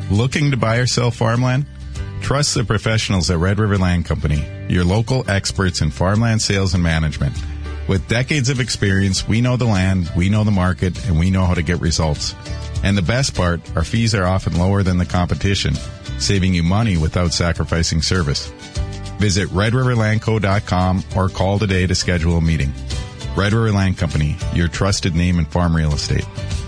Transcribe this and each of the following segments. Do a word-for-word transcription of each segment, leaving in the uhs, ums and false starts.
Looking to buy or sell farmland? Trust the professionals at Red River Land Company, your local experts in farmland sales and management. With decades of experience, we know the land, we know the market, and we know how to get results. And the best part, our fees are often lower than the competition, saving you money without sacrificing service. Visit red river land co dot com or call today to schedule a meeting. Red River Land Company, your trusted name in farm real estate.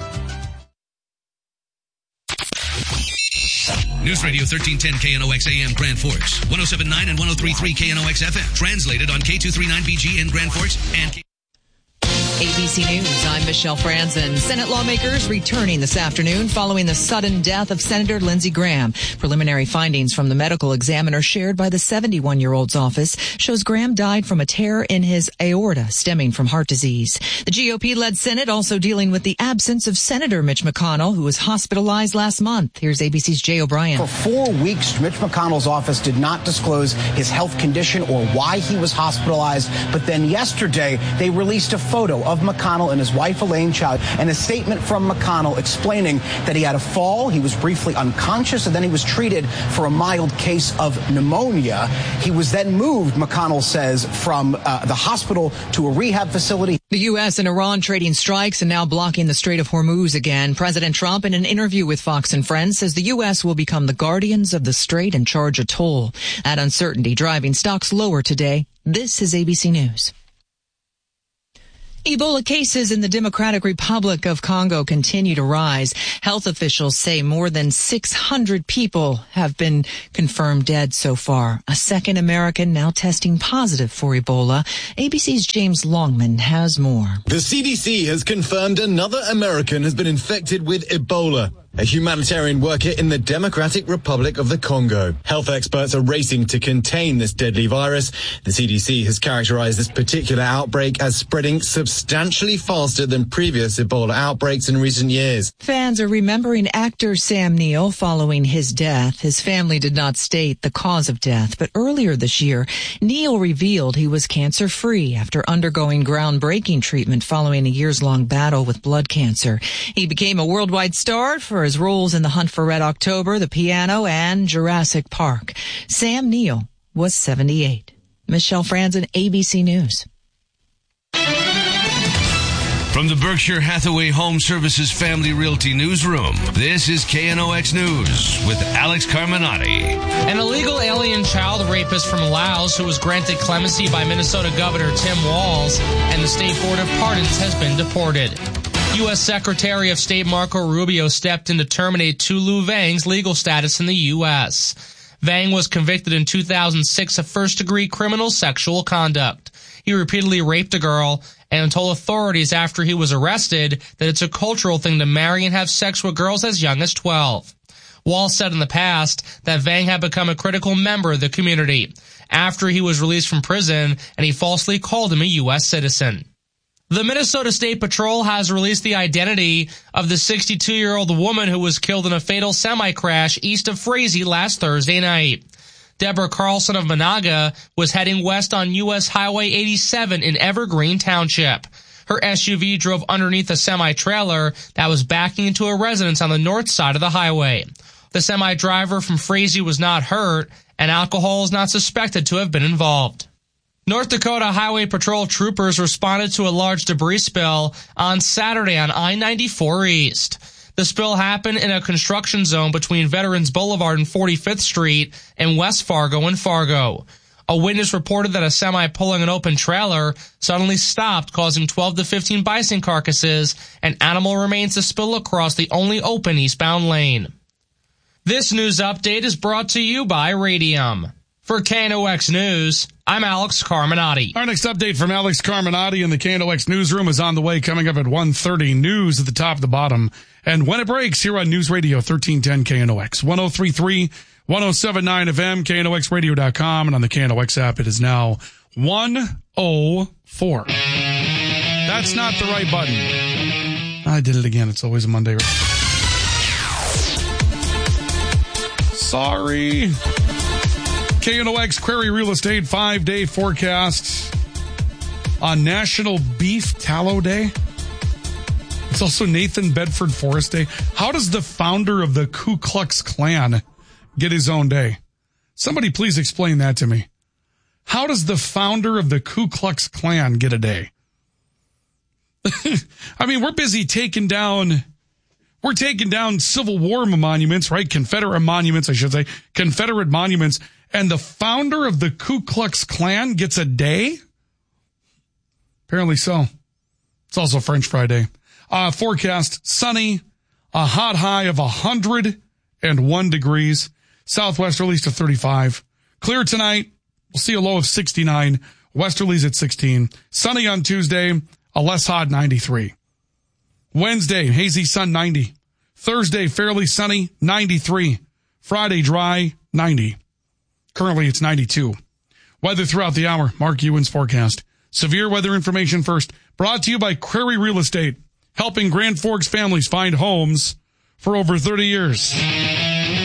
News Radio thirteen ten K N O X A M Grand Forks, one oh seven point nine and one oh three point three K N O X F M. Translated on K two thirty-nine B G in Grand Forks and K- A B C News, I'm Michelle Franzen. Senate lawmakers returning this afternoon following the sudden death of Senator Lindsey Graham. Preliminary findings from the medical examiner shared by the seventy-one-year-old's office shows Graham died from a tear in his aorta stemming from heart disease. The G O P-led Senate also dealing with the absence of Senator Mitch McConnell, who was hospitalized last month. Here's A B C's Jay O'Brien. For four weeks, Mitch McConnell's office did not disclose his health condition or why he was hospitalized. But then yesterday, they released a photo of McConnell and his wife Elaine Chao and a statement from McConnell explaining that he had a fall, he was briefly unconscious, and then he was treated for a mild case of pneumonia. He was then moved, McConnell says, from uh, the hospital to a rehab facility. The U S and Iran trading strikes and now blocking the Strait of Hormuz again. President Trump, in an interview with Fox and Friends, says the U S will become the guardians of the strait and charge a toll. That uncertainty driving stocks lower today. This is A B C News. Ebola cases in the Democratic Republic of Congo continue to rise. Health officials say more than six hundred people have been confirmed dead so far. A second American now testing positive for Ebola. A B C's James Longman has more. The C D C has confirmed another American has been infected with Ebola, a humanitarian worker in the Democratic Republic of the Congo. Health experts are racing to contain this deadly virus. The C D C has characterized this particular outbreak as spreading substantially faster than previous Ebola outbreaks in recent years. Fans are remembering actor Sam Neill following his death. His family did not state the cause of death, but earlier this year, Neill revealed he was cancer-free after undergoing groundbreaking treatment following a years-long battle with blood cancer. He became a worldwide star for his roles in The Hunt for Red October, The Piano, and Jurassic Park. Sam Neill was seventy-eight. Michelle Franzen, A B C News. From the Berkshire Hathaway Home Services Family Realty Newsroom, this is K N O X News with Alex Carminati. An illegal alien child rapist from Laos who was granted clemency by Minnesota Governor Tim Walz and the State Board of Pardons has been deported. U S Secretary of State Marco Rubio stepped in to terminate Tulu Vang's legal status in the U S. Vang was convicted in two thousand six of first-degree criminal sexual conduct. He repeatedly raped a girl and told authorities after he was arrested that it's a cultural thing to marry and have sex with girls as young as twelve. Walz said in the past that Vang had become a critical member of the community after he was released from prison and he falsely called him a U S citizen. The Minnesota State Patrol has released the identity of the sixty-two-year-old woman who was killed in a fatal semi-crash east of Frazee last Thursday night. Deborah Carlson of Monaga was heading west on U S Highway eighty-seven in Evergreen Township. Her S U V drove underneath a semi-trailer that was backing into a residence on the north side of the highway. The semi-driver from Frazee was not hurt, and alcohol is not suspected to have been involved. North Dakota Highway Patrol troopers responded to a large debris spill on Saturday on I ninety-four East. The spill happened in a construction zone between Veterans Boulevard and forty-fifth Street in West Fargo and Fargo. A witness reported that a semi pulling an open trailer suddenly stopped, causing twelve to fifteen bison carcasses and animal remains to spill across the only open eastbound lane. This news update is brought to you by Radium. For K N O X News, I'm Alex Carminati. Our next update from Alex Carminati in the K N O X Newsroom is on the way, coming up at one thirty. News at the top, the bottom. And when it breaks, here on News Radio thirteen ten K N O X, one oh three point three, one oh seven point nine F M, K N O X radio dot com, and on the K N O X app, it is now one oh four. That's not the right button. I did it again. It's always a Monday. Sorry. K N O X Query Real Estate five-day forecast on National Beef Tallow Day. It's also Nathan Bedford Forrest Day. How does the founder of the Ku Klux Klan get his own day? Somebody please explain that to me. How does the founder of the Ku Klux Klan get a day? I mean, we're busy taking down, we're taking down Civil War monuments, right? Confederate monuments, I should say. Confederate monuments. And the founder of the Ku Klux Klan gets a day? Apparently so. It's also French Fry Day. Uh, forecast, sunny, a hot high of one hundred one degrees. Southwesterlies to thirty-five. Clear tonight. We'll see a low of sixty-nine. Westerlies at sixteen. Sunny on Tuesday. A less hot ninety-three. Wednesday, hazy sun ninety. Thursday, fairly sunny ninety-three. Friday, dry ninety. Currently, it's ninety-two. Weather throughout the hour. Mark Ewan's forecast. Severe weather information first. Brought to you by Crary Real Estate. Helping Grand Forks families find homes for over thirty years.